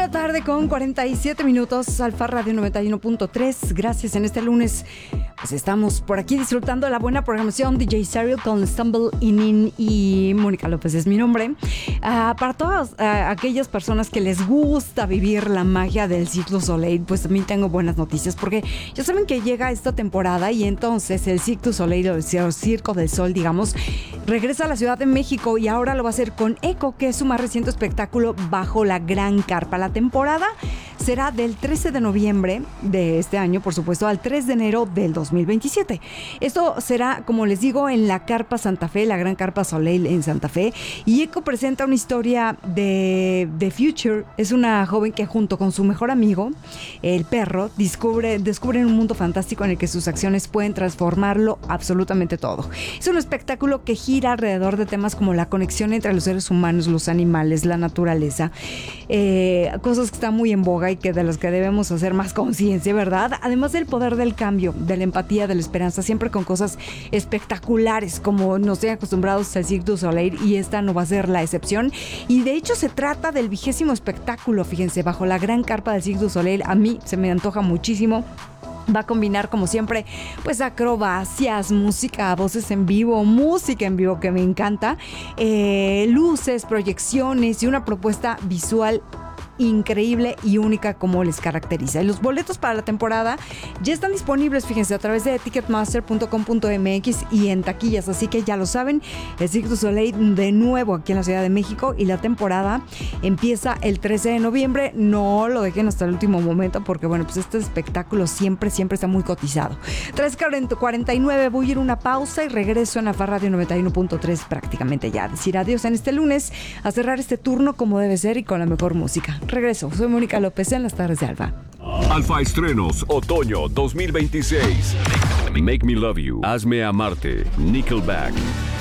la tarde con 47 minutos, Alfa Radio 91.3. Gracias en este lunes. Pues estamos por aquí disfrutando de la buena programación. DJ Serial con Stumble In y Mónica López es mi nombre. Para todas aquellas personas que les gusta vivir la magia del Cirque du Soleil, pues también tengo buenas noticias, porque ya saben que llega esta temporada y entonces el Cirque du Soleil, o el Circo del Sol, digamos, regresa a la Ciudad de México y ahora lo va a hacer con ECO, que es su más reciente espectáculo bajo la Gran Carpa. La temporada será del 13 de noviembre de este año, por supuesto, al 3 de enero del 2027. Esto será, como les digo, en la Carpa Santa Fe, la Gran Carpa Soleil en Santa Fe. Y ECO presenta una historia de Future. Es una joven que junto con su mejor amigo, el perro, descubren un mundo fantástico en el que sus acciones pueden transformarlo absolutamente todo. Es un espectáculo que gira alrededor de temas como la conexión entre los seres humanos, los animales, la naturaleza, cosas que están muy en boga y que de las que debemos hacer más conciencia, ¿verdad? Además del poder del cambio, de la empatía, de la esperanza, siempre con cosas espectaculares como nos tienen acostumbrados al Cirque du Soleil, y esta no va a ser la excepción. Y de hecho se trata del 20º espectáculo, fíjense, bajo la Gran Carpa del Cirque du Soleil. A mí se me antoja muchísimo. Va a combinar, como siempre, pues acrobacias, música, voces en vivo, música en vivo que me encanta, luces, proyecciones y una propuesta visual increíble y única como les caracteriza. Y los boletos para la temporada ya están disponibles, fíjense, a través de ticketmaster.com.mx y en taquillas, así que ya lo saben, el Cirque du Soleil de nuevo aquí en la Ciudad de México, y la temporada empieza el 13 de noviembre. No lo dejen hasta el último momento, porque bueno, pues este espectáculo siempre está muy cotizado. 3:49, voy a ir a una pausa y regreso en Alfa Radio 91.3 prácticamente ya a decir adiós en este lunes, a cerrar este turno como debe ser y con la mejor música. Regreso, soy Mónica López en las tardes de Alfa. Alfa Estrenos, otoño 2026. Make Me Love You, Hazme Amarte, Nickelback.